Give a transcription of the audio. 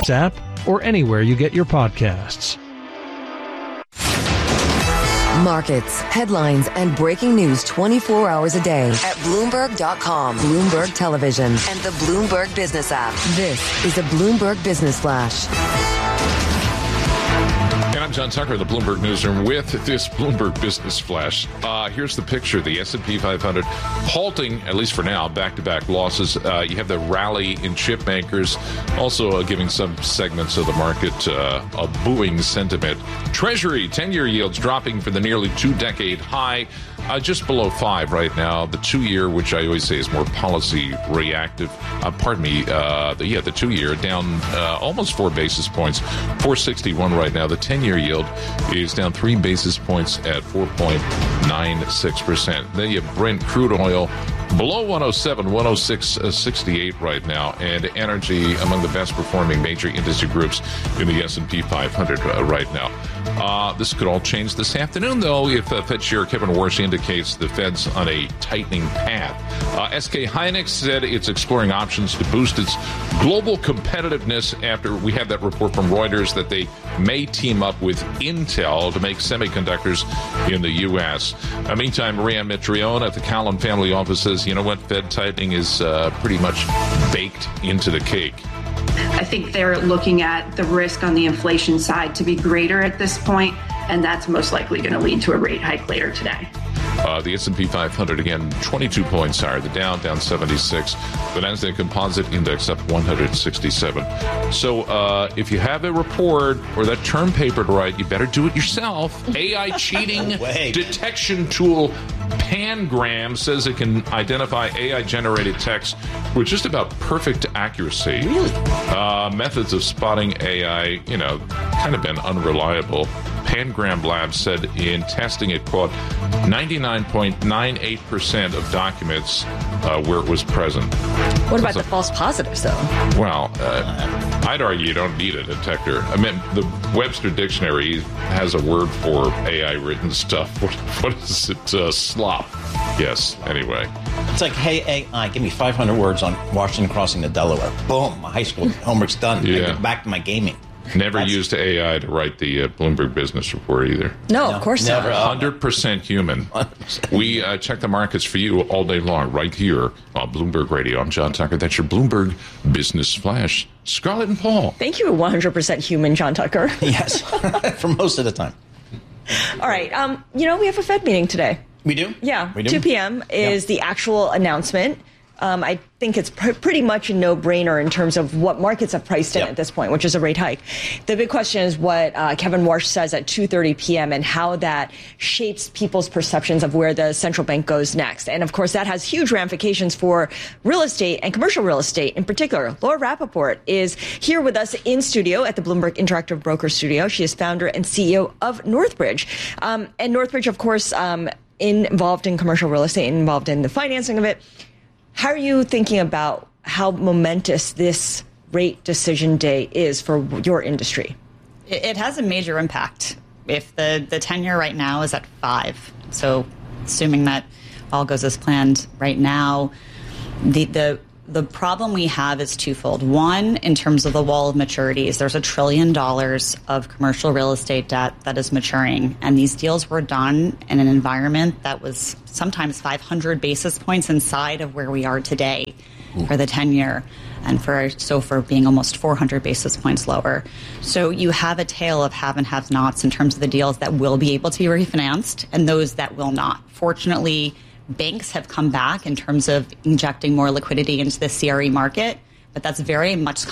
app or anywhere you get your podcasts. Markets, headlines, and breaking news 24 hours a day at Bloomberg.com, Bloomberg Television, and the Bloomberg Business app. This is the Bloomberg Business Flash. And I'm John Tucker in the Bloomberg Newsroom with this Bloomberg Business Flash. Here's the picture. The S&P 500 halting, at least for now, back-to-back losses. You have the rally in chip makers, also giving some segments of the market a booing sentiment. Treasury 10-year yields dropping for the nearly two-decade high, just below 5 right now. The 2-year, which I always say is more policy reactive, the 2-year down almost 4 basis points, 461 right now. The 10-year yield is down 3 basis points at 4.96%. Then you have Brent crude oil below 107, 106.68 right now, and energy among the best performing major industry groups in the S&P 500 right now. This could all change this afternoon, though, if Fed Chair Kevin Warsh indicates the Fed's on a tightening path. SK Hynix said it's exploring options to boost its global competitiveness after we had that report from Reuters that they may team up with Intel to make semiconductors in the U.S. Meantime, Marianne Mitrione at the Cowen family office says, you know what, Fed tightening is pretty much baked into the cake. I think they're looking at the risk on the inflation side to be greater at this point, and that's most likely going to lead to a rate hike later today. The S&P 500, again, 22 points higher. The Dow down 76. The Nasdaq Composite Index up 167. So if you have a report or that term paper to write, you better do it yourself. AI cheating detection tool Pangram says it can identify AI-generated text with just about perfect accuracy. Really? Methods of spotting AI, kind of been unreliable. Pangram Labs said in testing it, quote, 99.98% of documents where it was present. What about the false positives, though? Well, I'd argue you don't need a detector. I mean, the Webster Dictionary has a word for AI-written stuff. What is it? Slop. Yes, anyway. It's like, hey, AI, give me 500 words on Washington crossing the Delaware. Boom, my high school homework's done. Yeah. I get back to my gaming. Never used AI to write the Bloomberg Business Report either. No, of course never. not. 100% human. 100%. We check the markets for you all day long right here on Bloomberg Radio. I'm John Tucker. That's your Bloomberg Business Flash. Scarlett and Paul. Thank you, 100% human, John Tucker. Yes, for most of the time. All right. We have a Fed meeting today. We do? Yeah. We do? 2 p.m. is the actual announcement. I think it's pretty much a no-brainer in terms of what markets have priced in at this point, which is a rate hike. The big question is what Kevin Warsh says at 2:30 p.m. and how that shapes people's perceptions of where the central bank goes next. And, of course, that has huge ramifications for real estate and commercial real estate in particular. Laura Rappaport is here with us in studio at the Bloomberg Interactive Broker Studio. She is founder and CEO of Northbridge. And Northbridge, of course, involved in commercial real estate, involved in the financing of it. How are you thinking about how momentous this rate decision day is for your industry? It has a major impact. If the 10-year right now is at 5, so assuming that all goes as planned right now, the problem we have is twofold. One, in terms of the wall of maturities, there's $1 trillion of commercial real estate debt that is maturing. And these deals were done in an environment that was sometimes 500 basis points inside of where we are today for the 10-year, and for SOFR being almost 400 basis points lower. So you have a tale of have and have-nots in terms of the deals that will be able to be refinanced and those that will not. Fortunately, banks have come back in terms of injecting more liquidity into the CRE market, but that's very much